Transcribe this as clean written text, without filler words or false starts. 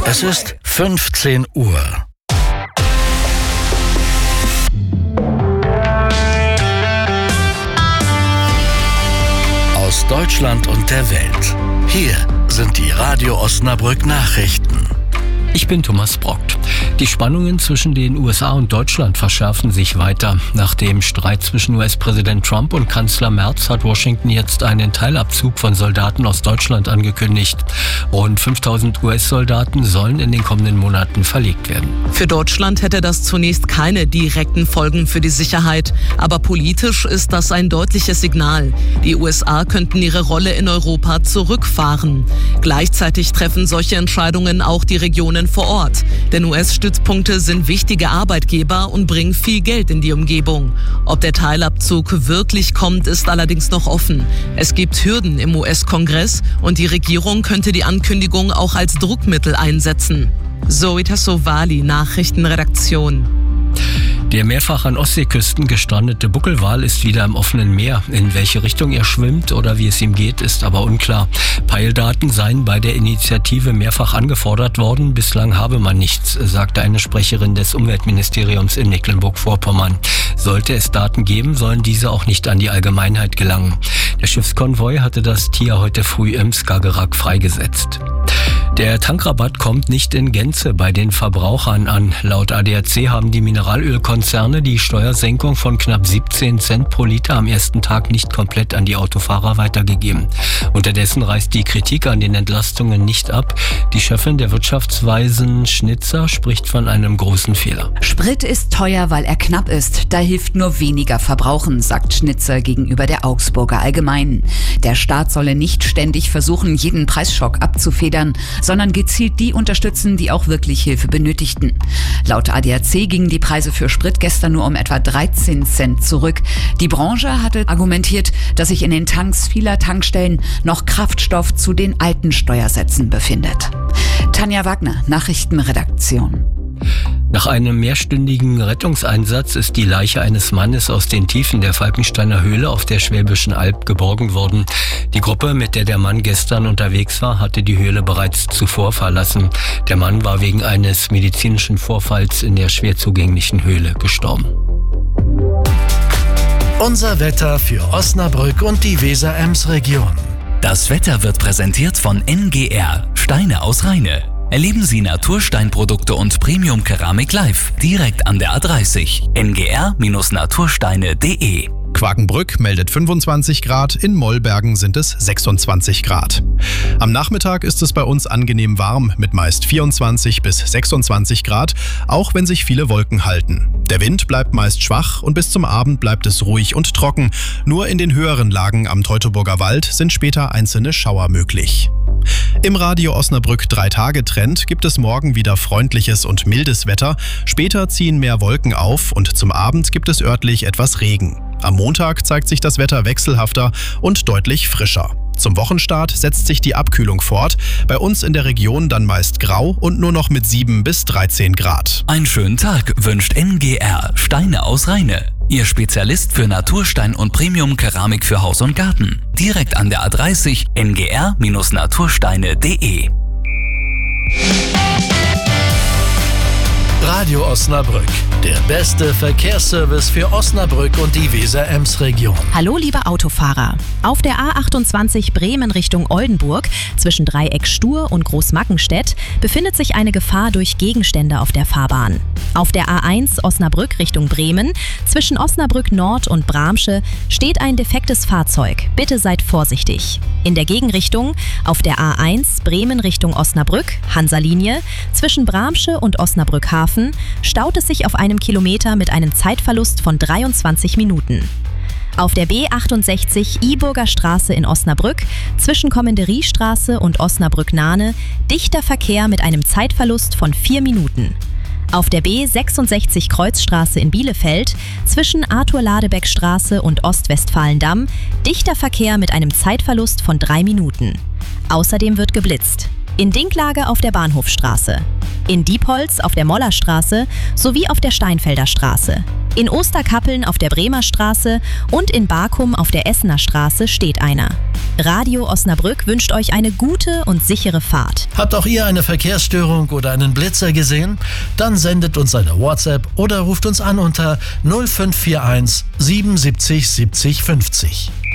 Es ist 15 Uhr. Aus Deutschland und der Welt. Hier sind die Radio Osnabrück Nachrichten. Ich bin Thomas Brockt. Die Spannungen zwischen den USA und Deutschland verschärfen sich weiter. Nach dem Streit zwischen US-Präsident Trump und Kanzler Merz hat Washington jetzt einen Teilabzug von Soldaten aus Deutschland angekündigt. Rund 5000 US-Soldaten sollen in den kommenden Monaten verlegt werden. Für Deutschland hätte das zunächst keine direkten Folgen für die Sicherheit. Aber politisch ist das ein deutliches Signal. Die USA könnten ihre Rolle in Europa zurückfahren. Gleichzeitig treffen solche Entscheidungen auch die Regionen vor Ort. Denn US-Stützpunkte sind wichtige Arbeitgeber und bringen viel Geld in die Umgebung. Ob der Teilabzug wirklich kommt, ist allerdings noch offen. Es gibt Hürden im US-Kongress und die Regierung könnte die Ankündigung auch als Druckmittel einsetzen. Zoe Tassovali, Nachrichtenredaktion. Der mehrfach an Ostseeküsten gestrandete Buckelwal ist wieder im offenen Meer. In welche Richtung er schwimmt oder wie es ihm geht, ist aber unklar. Peildaten seien bei der Initiative mehrfach angefordert worden. Bislang habe man nichts, sagte eine Sprecherin des Umweltministeriums in Mecklenburg-Vorpommern. Sollte es Daten geben, sollen diese auch nicht an die Allgemeinheit gelangen. Der Schiffskonvoi hatte das Tier heute früh im Skagerrak freigesetzt. Der Tankrabatt kommt nicht in Gänze bei den Verbrauchern an. Laut ADAC haben die Mineralölkonzerne die Steuersenkung von knapp 17 Cent pro Liter am ersten Tag nicht komplett an die Autofahrer weitergegeben. Unterdessen reißt die Kritik an den Entlastungen nicht ab. Die Chefin der Wirtschaftsweisen Schnitzer spricht von einem großen Fehler. Sprit ist teuer, weil er knapp ist. Da hilft nur weniger Verbrauchen, sagt Schnitzer gegenüber der Augsburger Allgemeinen. Der Staat solle nicht ständig versuchen, jeden Preisschock abzufedern, sondern gezielt die unterstützen, die auch wirklich Hilfe benötigten. Laut ADAC gingen die Preise für Sprit gestern nur um etwa 13 Cent zurück. Die Branche hatte argumentiert, dass sich in den Tanks vieler Tankstellen noch Kraftstoff zu den alten Steuersätzen befindet. Tanja Wagner, Nachrichtenredaktion. Nach einem mehrstündigen Rettungseinsatz ist die Leiche eines Mannes aus den Tiefen der Falkensteiner Höhle auf der Schwäbischen Alb geborgen worden. Die Gruppe, mit der der Mann gestern unterwegs war, hatte die Höhle bereits zuvor verlassen. Der Mann war wegen eines medizinischen Vorfalls in der schwer zugänglichen Höhle gestorben. Unser Wetter für Osnabrück und die Weser-Ems-Region. Das Wetter wird präsentiert von NGR, Steine aus Rheine. Erleben Sie Natursteinprodukte und Premium-Keramik live, direkt an der A30. ngr-natursteine.de. Quakenbrück meldet 25 Grad, in Mollbergen sind es 26 Grad. Am Nachmittag ist es bei uns angenehm warm mit meist 24 bis 26 Grad, auch wenn sich viele Wolken halten. Der Wind bleibt meist schwach und bis zum Abend bleibt es ruhig und trocken. Nur in den höheren Lagen am Teutoburger Wald sind später einzelne Schauer möglich. Im Radio Osnabrück 3-Tage-Trend gibt es morgen wieder freundliches und mildes Wetter. Später ziehen mehr Wolken auf und zum Abend gibt es örtlich etwas Regen. Am Montag zeigt sich das Wetter wechselhafter und deutlich frischer. Zum Wochenstart setzt sich die Abkühlung fort. Bei uns in der Region dann meist grau und nur noch mit 7 bis 13 Grad. Einen schönen Tag wünscht NGR, Steine aus Rheine. Ihr Spezialist für Naturstein und Premium-Keramik für Haus und Garten. Direkt an der A30 ngr-natursteine.de. Radio Osnabrück, der beste Verkehrsservice für Osnabrück und die Weser-Ems-Region. Hallo liebe Autofahrer. Auf der A28 Bremen Richtung Oldenburg zwischen Dreieck Stur und Großmackenstedt befindet sich eine Gefahr durch Gegenstände auf der Fahrbahn. Auf der A1 Osnabrück Richtung Bremen zwischen Osnabrück Nord und Bramsche steht ein defektes Fahrzeug. Bitte seid vorsichtig. In der Gegenrichtung auf der A1 Bremen Richtung Osnabrück, Hansa-Linie, zwischen Bramsche und Osnabrück-Hafen staut es sich auf einem Kilometer mit einem Zeitverlust von 23 Minuten. Auf der B68 Iburger Straße in Osnabrück zwischen Kommandieriestraße und Osnabrück-Nahne dichter Verkehr mit einem Zeitverlust von 4 Minuten. Auf der B66 Kreuzstraße in Bielefeld zwischen Arthur-Ladebeck-Straße und Ostwestfalendamm dichter Verkehr mit einem Zeitverlust von 3 Minuten. Außerdem wird geblitzt. In Dinklage auf der Bahnhofstraße, in Diepholz auf der Mollerstraße sowie auf der Steinfelder Straße, In Osterkappeln auf der Bremer Straße und in Barkum auf der Essener Straße steht einer. Radio Osnabrück wünscht euch eine gute und sichere Fahrt. Habt auch ihr eine Verkehrsstörung oder einen Blitzer gesehen? Dann sendet uns eine WhatsApp oder ruft uns an unter 0541 77 70 50.